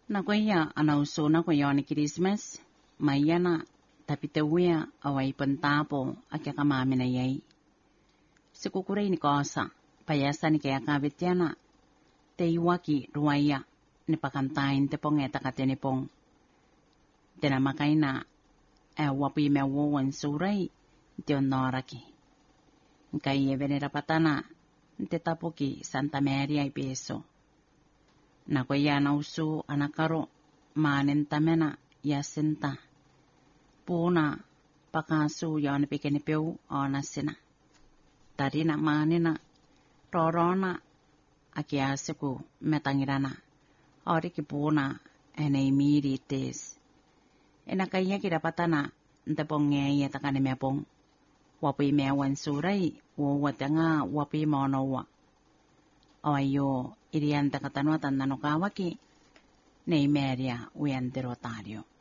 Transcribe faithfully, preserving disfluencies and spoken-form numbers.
Nakuya anauso nakuya ni Christmas, mayana tapitawia away pantapo akyakama na yay. Sikukuray ni kosa, payasa ni kaya kabityana, teiwaki ruwaya ni pakantain te pong etakate ni pong. Tinamakay na, eh wapi mewawan suray, diyon noraki. Kaya venerapatana, te tapuki Santa Maria y peso. Nakuya na usu anakaro manintamena yasinta. Puna pakasu yon pikinipeu onasina. Tadi na manina rorona akiasiku metangirana. Ori ki puna ene imiri tes. Enakaya kirapatana ntepongye yatakane mepong. Wapi mewan suray wawatanga wapi monowa. Ayo irianta katanwatan nanokawaki na imeria uyanterotario.